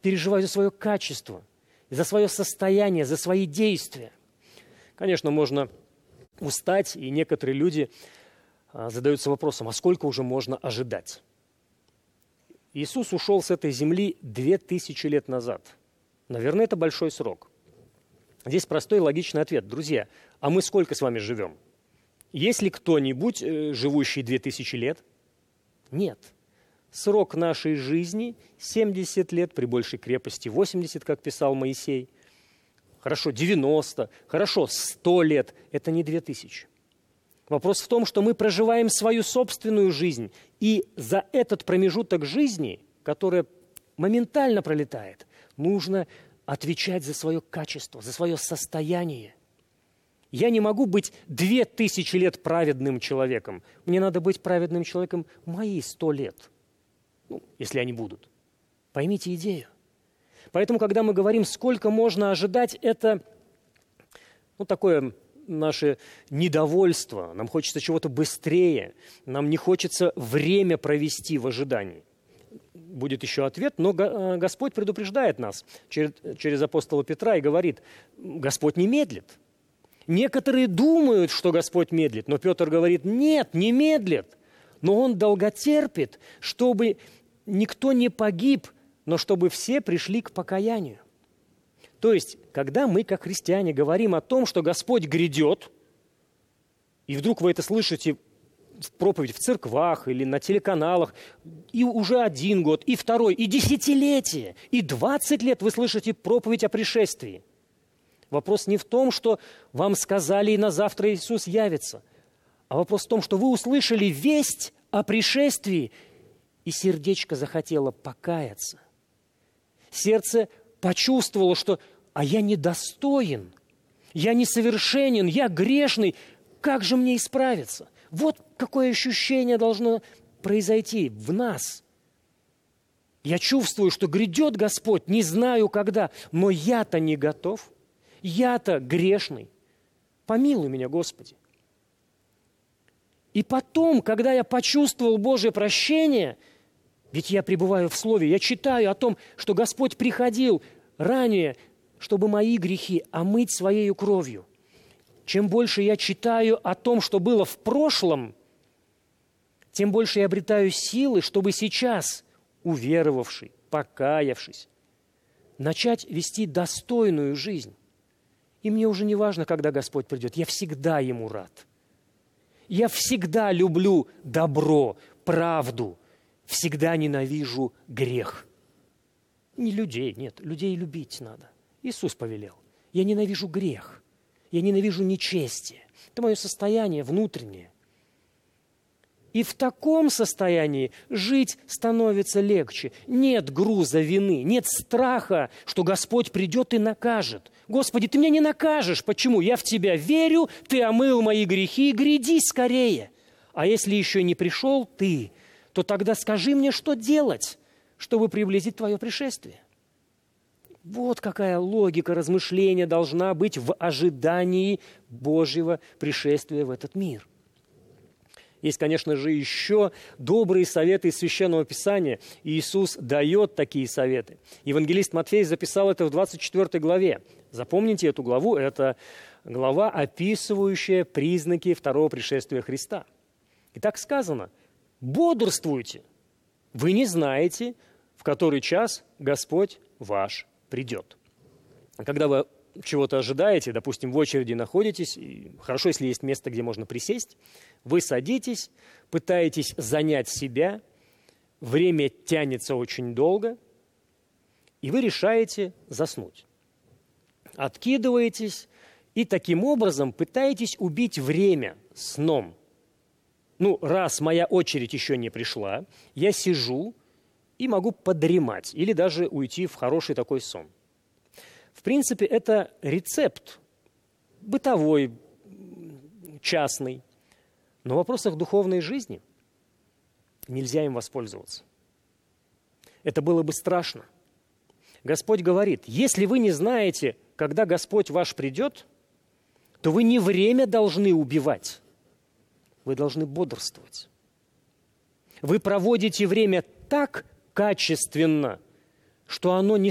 переживаю за свое качество, за свое состояние, за свои действия. Конечно, можно устать, и некоторые люди задаются вопросом, а сколько уже можно ожидать? Иисус ушел с этой земли 2000 лет назад. Наверное, это большой срок. Здесь простой логичный ответ. Друзья, а мы сколько с вами живем? Есть ли кто-нибудь, живущий 2000 лет? Нет. Срок нашей жизни 70 лет, при большей крепости 80, как писал Моисей. Хорошо, 90, хорошо, 100 лет. Это не 2000. Вопрос в том, что мы проживаем свою собственную жизнь, и за этот промежуток жизни, который моментально пролетает, нужно отвечать за свое качество, за свое состояние. Я не могу быть 2000 лет праведным человеком. Мне надо быть праведным человеком мои 100 лет. Если они будут. Поймите идею. Поэтому, когда мы говорим, сколько можно ожидать, это такое наше недовольство. Нам хочется чего-то быстрее. Нам не хочется время провести в ожидании. Будет еще ответ, но Господь предупреждает нас через апостола Петра и говорит, Господь не медлит. Некоторые думают, что Господь медлит, но Петр говорит, нет, не медлит. Но Он долготерпит, чтобы никто не погиб, но чтобы все пришли к покаянию. То есть, когда мы, как христиане, говорим о том, что Господь грядет, и вдруг вы это слышите в проповедь в церквах или на телеканалах, и уже 1 год, и 2, и десятилетие, и 20 лет вы слышите проповедь о пришествии. Вопрос не в том, что вам сказали, и на завтра Иисус явится, а вопрос в том, что вы услышали весть о пришествии, и сердечко захотело покаяться. Сердце почувствовало, что «а я недостоин, я несовершенен, я грешный, как же мне исправиться?» Вот какое ощущение должно произойти в нас. Я чувствую, что грядет Господь, не знаю когда, но я-то не готов, я-то грешный. Помилуй меня, Господи. И потом, когда я почувствовал Божье прощение, ведь я пребываю в Слове, я читаю о том, что Господь приходил ранее, чтобы мои грехи омыть Своею кровью. Чем больше я читаю о том, что было в прошлом, тем больше я обретаю силы, чтобы сейчас, уверовавший, покаявшись, начать вести достойную жизнь. И мне уже не важно, когда Господь придет, я всегда Ему рад. Я всегда люблю добро, правду, всегда ненавижу грех. Не людей, нет, людей любить надо. Иисус повелел. Я ненавижу грех, я ненавижу нечестие. Это мое состояние внутреннее. И в таком состоянии жить становится легче. Нет груза вины, нет страха, что Господь придет и накажет. Господи, Ты меня не накажешь. Почему? Я в Тебя верю, Ты омыл мои грехи, гряди скорее. А если еще не пришел Ты, то тогда скажи мне, что делать, чтобы приблизить Твое пришествие. Вот какая логика размышления должна быть в ожидании Божьего пришествия в этот мир. Есть, конечно же, еще добрые советы из Священного Писания. И Иисус дает такие советы. Евангелист Матфей записал это в 24 главе. Запомните эту главу. Это глава, описывающая признаки второго пришествия Христа. И так сказано: «Бодрствуйте, вы не знаете, в который час Господь ваш придет». Когда вы чего-то ожидаете, допустим, в очереди находитесь, и хорошо, если есть место, где можно присесть, вы садитесь, пытаетесь занять себя, время тянется очень долго, и вы решаете заснуть. Откидываетесь и таким образом пытаетесь убить время сном. Раз моя очередь еще не пришла, я сижу и могу подремать или даже уйти в хороший такой сон. В принципе, это рецепт бытовой, частный. Но в вопросах духовной жизни нельзя им воспользоваться. Это было бы страшно. Господь говорит: если вы не знаете, когда Господь ваш придет, то вы не время должны убивать, вы должны бодрствовать. Вы проводите время так качественно, что оно не